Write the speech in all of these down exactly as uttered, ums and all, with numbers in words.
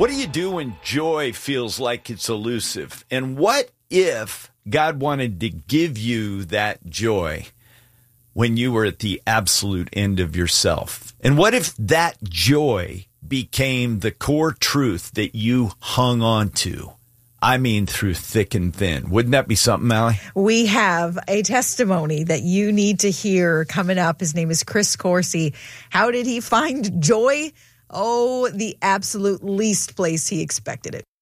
What do you do when joy feels like it's elusive? And what if God wanted to give you that joy when you were at the absolute end of yourself? And what if that joy became the core truth that you hung on to? I mean, through thick and thin. Wouldn't that be something, Allie? We have a testimony that you need to hear coming up. His name is Chris Coursey. How did he find joy? Oh, the absolute least place he expected it.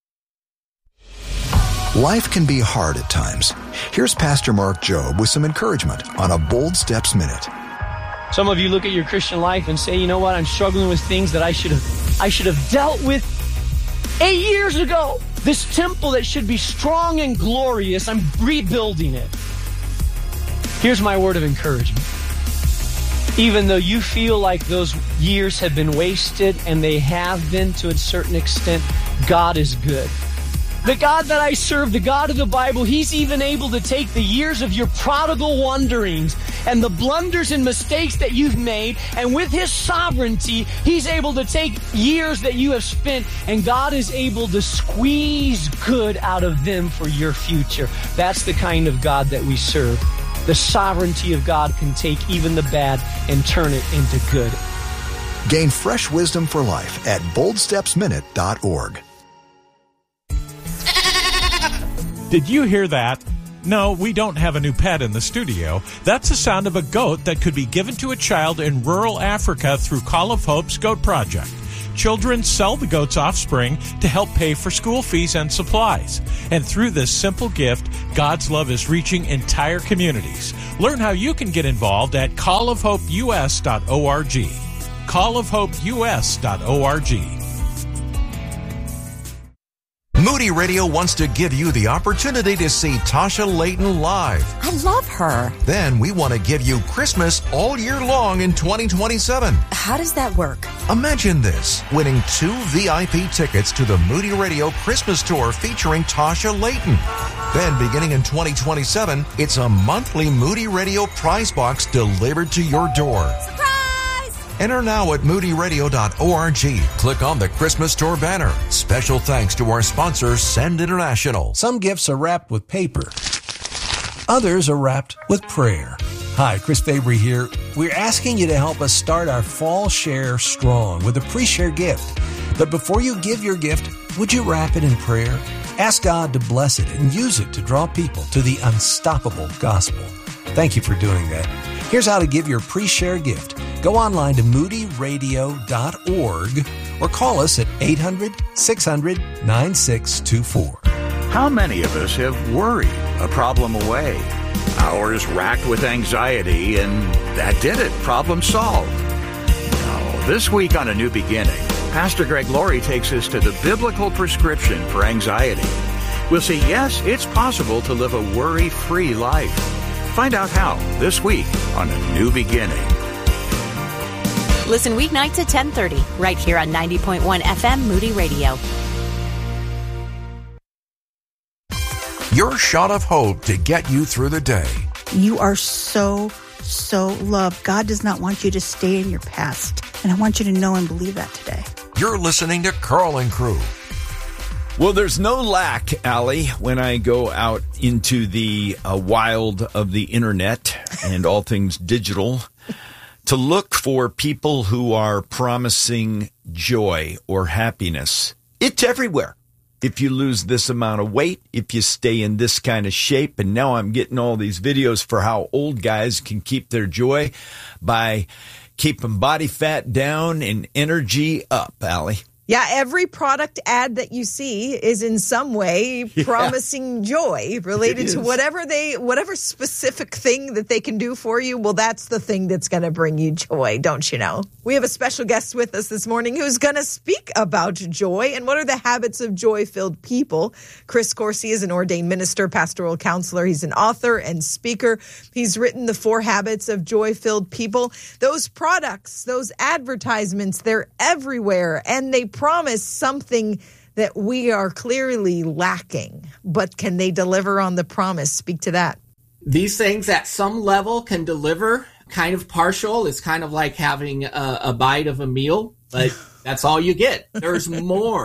Life can be hard at times. Here's Pastor Mark Jobe with some encouragement on a Bold Steps Minute. Some of you look at your Christian life and say, you know what, I'm struggling with things that I should have I should have dealt with eight years ago. This temple that should be strong and glorious, I'm rebuilding it. Here's my word of encouragement. Even though you feel like those years have been wasted, and they have been to a certain extent, God is good. The God that I serve, the God of the Bible, He's even able to take the years of your prodigal wanderings and the blunders and mistakes that you've made, and with His sovereignty, He's able to take years that you have spent, and God is able to squeeze good out of them for your future. That's the kind of God that we serve. The sovereignty of God can take even the bad and turn it into good. Gain fresh wisdom for life at bold steps minute dot org. Did you hear that? No, we don't have a new pet in the studio. That's the sound of a goat that could be given to a child in rural Africa through Call of Hope's Goat Project. Children sell the goat's offspring to help pay for school fees and supplies. And through this simple gift, God's love is reaching entire communities. Learn how you can get involved at call of hope u s dot org. call of hope u s dot org. Moody Radio wants to give you the opportunity to see Tasha Layton live. I love her. Then we want to give you Christmas all year long in twenty twenty-seven. How does that work? Imagine this, winning two V I P tickets to the Moody Radio Christmas Tour featuring Tasha Layton. Then beginning in twenty twenty-seven, it's a monthly Moody Radio prize box delivered to your door. Surprise! Enter now at moody radio dot org. Click on the Christmas Tour banner. Special thanks to our sponsor, Send International. Some gifts are wrapped with paper. Others are wrapped with prayer. Hi, Chris Fabry here. We're asking you to help us start our fall share strong with a pre-share gift. But before you give your gift, would you wrap it in prayer? Ask God to bless it and use it to draw people to the unstoppable gospel. Thank you for doing that. Here's how to give your pre-share gift. Go online to moody radio dot org or call us at eight hundred, six hundred, nine six two four. How many of us have worried a problem away? Hours racked with anxiety, and that did it. Problem solved. No, this week on A New Beginning, Pastor Greg Laurie takes us to the biblical prescription for anxiety. We'll see, yes, it's possible to live a worry-free life. Find out how this week on A New Beginning. Listen weeknights at ten thirty, right here on ninety point one F M Moody Radio. Your shot of hope to get you through the day. You are so, so loved. God does not want you to stay in your past. And I want you to know and believe that today. You're listening to Carl and Crew. Well, there's no lack, Allie, when I go out into the uh, wild of the internet and all things digital, to look for people who are promising joy or happiness. It's everywhere. If you lose this amount of weight, if you stay in this kind of shape, and now I'm getting all these videos for how old guys can keep their joy by keeping body fat down and energy up, Allie. Yeah, every product ad that you see is in some way promising yeah. joy related to whatever they, whatever specific thing that they can do for you. Well, that's the thing that's going to bring you joy, don't you know? We have a special guest with us this morning who's going to speak about joy and what are the habits of joy-filled people. Chris Coursey is an ordained minister, pastoral counselor. He's an author and speaker. He's written The Four Habits of Joy-Filled People. Those products, those advertisements, they're everywhere, and they promise something that we are clearly lacking. But can they deliver on the promise? Speak to that. These things at some level can deliver, kind of partial. It's kind of like having a, a bite of a meal, but that's all you get. There's more.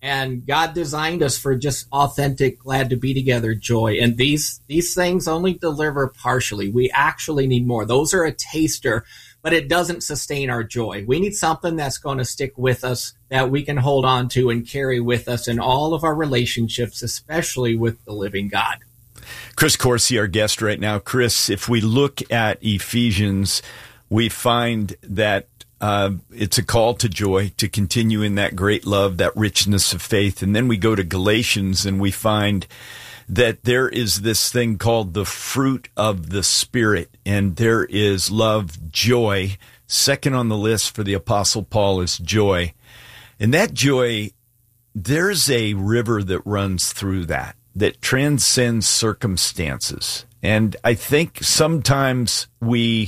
And God designed us for just authentic, glad to be together joy. And these these things only deliver partially. We actually need more. Those are a taster, but it doesn't sustain our joy. We need something that's going to stick with us, that we can hold on to and carry with us in all of our relationships, especially with the living God. Chris Coursey, our guest right now. Chris, if we look at Ephesians, we find that uh, it's a call to joy, to continue in that great love, that richness of faith. And then we go to Galatians and we find that there is this thing called the fruit of the Spirit. And there is love, joy. Second on the list for the Apostle Paul is joy. And that joy, there's a river that runs through that, that transcends circumstances. And I think sometimes we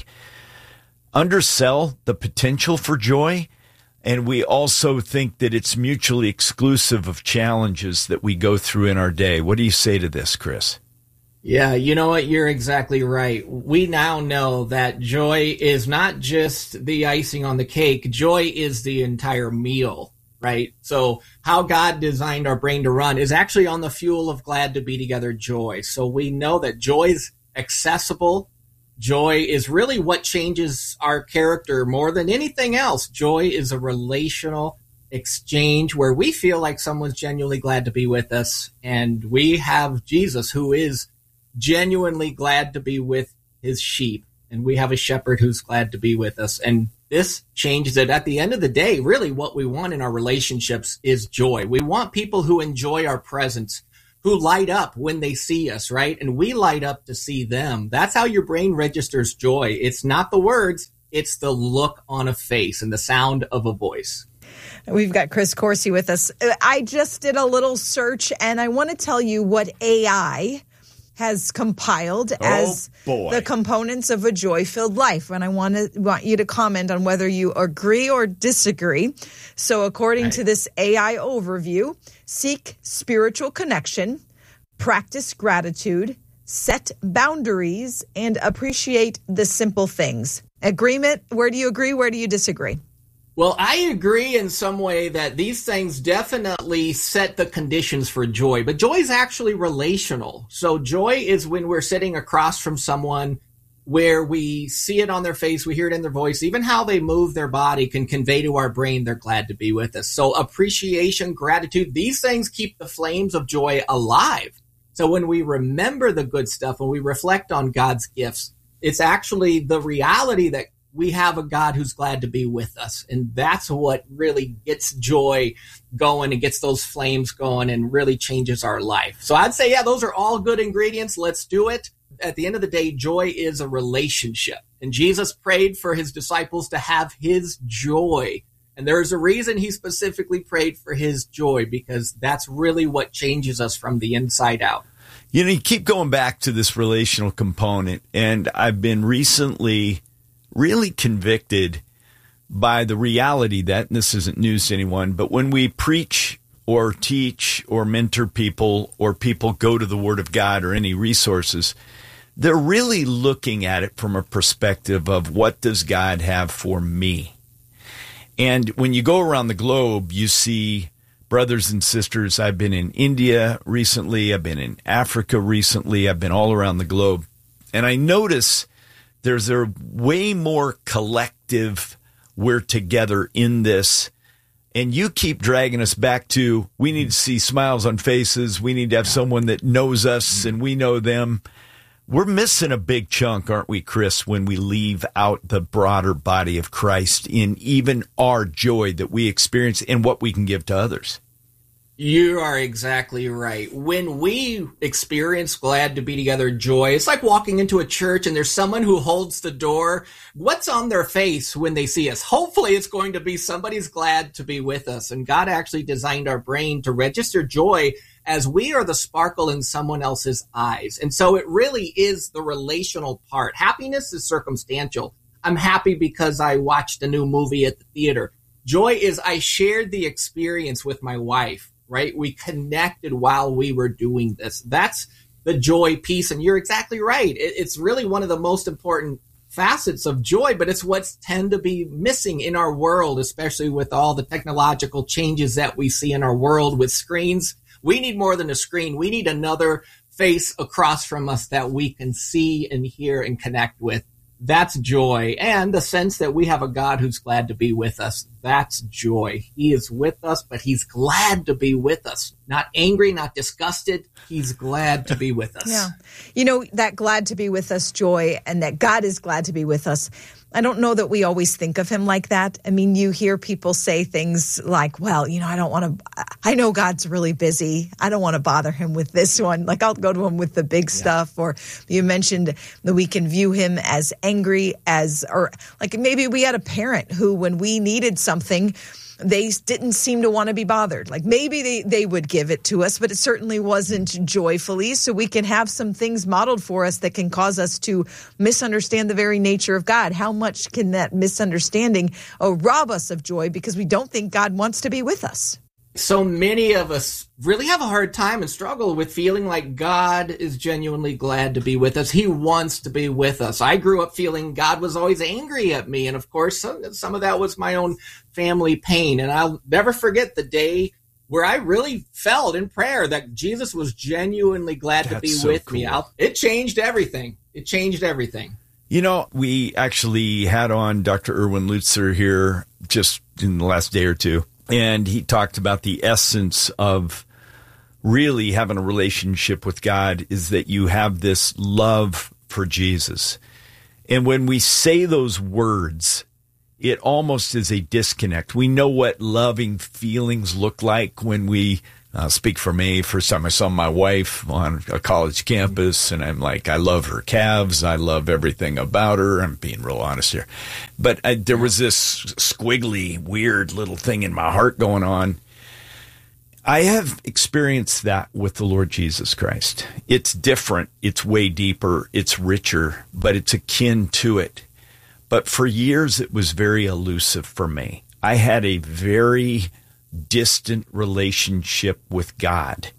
undersell the potential for joy, and we also think that it's mutually exclusive of challenges that we go through in our day. What do you say to this, Chris? Yeah, you know what? You're exactly right. We now know that joy is not just the icing on the cake. Joy is the entire meal, right? So how God designed our brain to run is actually on the fuel of glad to be together joy. So we know that joy is accessible. Joy is really what changes our character more than anything else. Joy is a relational exchange where we feel like someone's genuinely glad to be with us. And we have Jesus, who is genuinely glad to be with his sheep. And we have a shepherd who's glad to be with us. And this changes it. At the end of the day, really what we want in our relationships is joy. We want people who enjoy our presence, who light up when they see us, right? And we light up to see them. That's how your brain registers joy. It's not the words, it's the look on a face and the sound of a voice. We've got Chris Coursey with us. I just did a little search, and I want to tell you what A I has compiled Oh, as boy. the components of a joy-filled life. And I want to want you to comment on whether you agree or disagree. So according Right. to this A I overview, seek spiritual connection, practice gratitude, set boundaries, and appreciate the simple things. Agreement? Where do you agree? Where do you disagree? Well, I agree in some way that these things definitely set the conditions for joy, but joy is actually relational. So joy is when we're sitting across from someone where we see it on their face, we hear it in their voice, even how they move their body can convey to our brain they're glad to be with us. So appreciation, gratitude, these things keep the flames of joy alive. So when we remember the good stuff, when we reflect on God's gifts, it's actually the reality that we have a God who's glad to be with us. And that's what really gets joy going and gets those flames going and really changes our life. So I'd say, yeah, those are all good ingredients. Let's do it. At the end of the day, joy is a relationship. And Jesus prayed for his disciples to have his joy. And there's a reason he specifically prayed for his joy, because that's really what changes us from the inside out. You know, you keep going back to this relational component, and I've been recently really convicted by the reality that, and this isn't news to anyone, but when we preach or teach or mentor people, or people go to the Word of God or any resources, they're really looking at it from a perspective of, what does God have for me? And when you go around the globe, you see brothers and sisters. I've been in India recently. I've been in Africa recently. I've been all around the globe. And I notice there's a way more collective, we're together in this. And you keep dragging us back to, we need to see smiles on faces. We need to have someone that knows us and we know them. We're missing a big chunk, aren't we, Chris, when we leave out the broader body of Christ in even our joy that we experience and what we can give to others? You are exactly right. When we experience glad to be together joy, it's like walking into a church and there's someone who holds the door. What's on their face when they see us? Hopefully it's going to be somebody's glad to be with us. And God actually designed our brain to register joy as we are the sparkle in someone else's eyes. And so it really is the relational part. Happiness is circumstantial. I'm happy because I watched a new movie at the theater. Joy is I shared the experience with my wife. Right? We connected while we were doing this. That's the joy piece. And you're exactly right. It, it's really one of the most important facets of joy, but it's what's tend to be missing in our world, especially with all the technological changes that we see in our world with screens. We need more than a screen. We need another face across from us that we can see and hear and connect with. That's joy. And the sense that we have a God who's glad to be with us. That's joy. He is with us, but he's glad to be with us. Not angry, not disgusted. He's glad to be with us. Yeah. You know, that glad to be with us joy, and that God is glad to be with us. I don't know that we always think of him like that. I mean, you hear people say things like, well, you know, I don't want to, I know God's really busy. I don't want to bother him with this one. Like, I'll go to him with the big yeah. stuff. Or you mentioned that we can view him as angry as, or like maybe we had a parent who, when we needed something, they didn't seem to want to be bothered. Like maybe they, they would give it to us, but it certainly wasn't joyfully. So we can have some things modeled for us that can cause us to misunderstand the very nature of God. How much can that misunderstanding oh, rob us of joy because we don't think God wants to be with us? So many of us really have a hard time and struggle with feeling like God is genuinely glad to be with us. He wants to be with us. I grew up feeling God was always angry at me. And of course, some, some of that was my own family pain. And I'll never forget the day where I really felt in prayer that Jesus was genuinely glad That's to be so with cool. me. I'll, it changed everything. It changed everything. You know, we actually had on Doctor Erwin Lutzer here just in the last day or two. And he talked about the essence of really having a relationship with God is that you have this love for Jesus. And when we say those words, it almost is a disconnect. We know what loving feelings look like when we uh, speak for me. First time I saw my wife on a college campus, and I'm like, I love her calves. I love everything about her. I'm being real honest here. But I, there was this squiggly, weird little thing in my heart going on. I have experienced that with the Lord Jesus Christ. It's different. It's way deeper. It's richer, but it's akin to it. But for years, it was very elusive for me. I had a very distant relationship with God.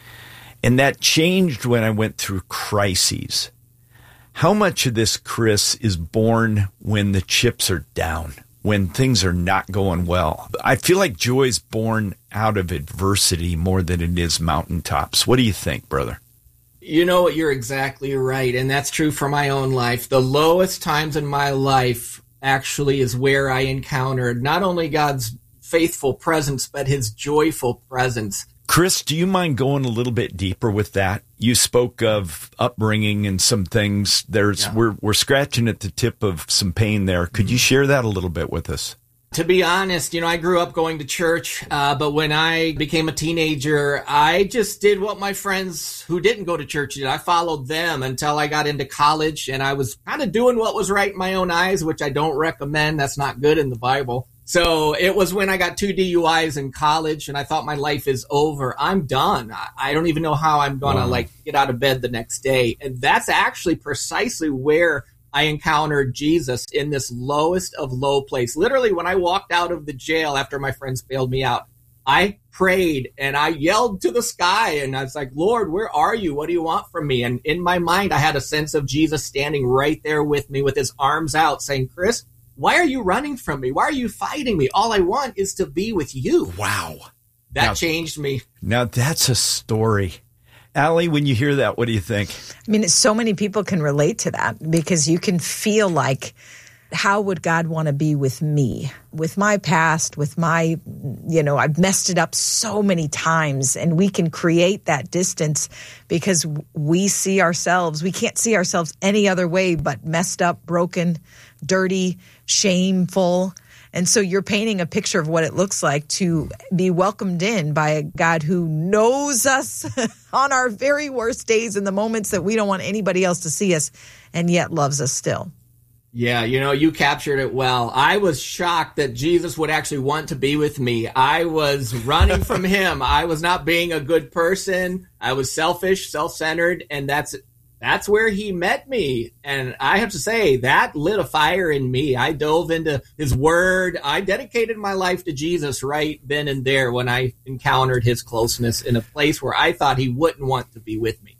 And that changed when I went through crises. How much of this, Chris, is born when the chips are down, when things are not going well? I feel like joy is born out of adversity more than it is mountaintops. What do you think, brother? You know what? You're exactly right. And that's true for my own life. The lowest times in my life actually is where I encountered not only God's faithful presence, but his joyful presence. Chris, do you mind going a little bit deeper with that? You spoke of upbringing and some things. There's yeah. we're we're scratching at the tip of some pain there. Could you share that a little bit with us? To be honest, you know, I grew up going to church, uh, but when I became a teenager, I just did what my friends who didn't go to church did. I followed them until I got into college, and I was kind of doing what was right in my own eyes, which I don't recommend. That's not good in the Bible. So it was when I got two D U Is in college, and I thought my life is over. I'm done. I don't even know how I'm going to, wow. like, get out of bed the next day. And that's actually precisely where I encountered Jesus, in this lowest of low place. Literally, when I walked out of the jail after my friends bailed me out, I prayed and I yelled to the sky, and I was like, Lord, where are you? What do you want from me? And in my mind, I had a sense of Jesus standing right there with me with his arms out saying, Chris, why are you running from me? Why are you fighting me? All I want is to be with you. Wow. That now, changed me. Now that's a story. Allie, when you hear that, what do you think? I mean, so many people can relate to that, because you can feel like, how would God want to be with me, with my past, with my, you know, I've messed it up so many times, and we can create that distance because we see ourselves, we can't see ourselves any other way but messed up, broken, dirty, shameful. And so you're painting a picture of what it looks like to be welcomed in by a God who knows us on our very worst days and the moments that we don't want anybody else to see us, and yet loves us still. Yeah, you know, you captured it well. I was shocked that Jesus would actually want to be with me. I was running from him. I was not being a good person. I was selfish, self-centered, and that's That's where he met me. And I have to say, that lit a fire in me. I dove into his word. I dedicated my life to Jesus right then and there when I encountered his closeness in a place where I thought he wouldn't want to be with me.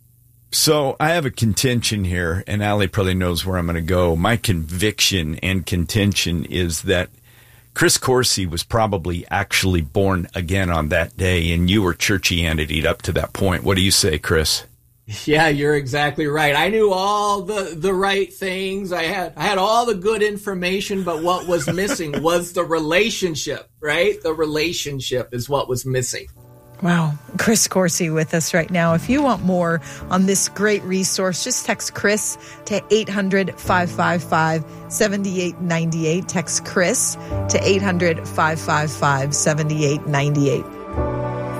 So I have a contention here, and Allie probably knows where I'm going to go. My conviction and contention is that Chris Coursey was probably actually born again on that day, and you were churchianity up to that point. What do you say, Chris? Yeah, you're exactly right. I knew all the, the right things. I had I had all the good information, but what was missing was the relationship, right? The relationship is what was missing. Wow. Chris Coursey with us right now. If you want more on this great resource, just text Chris to eight hundred, five five five, seven eight nine eight. Text Chris to eight hundred, five five five, seven eight nine eight.